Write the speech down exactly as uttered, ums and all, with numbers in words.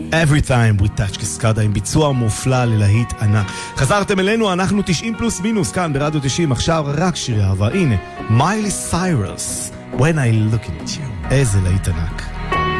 Every time we touch קסקדה עם ביצוע מופלא ללהיט ענק. חזרתם אלינו, אנחנו תשעים פלוס מינוס כאן ברדיו תשעים, עכשיו רק שירי אהבה. הנה, מיילי סיירוס, When I Look at You. איזה להיט ענק.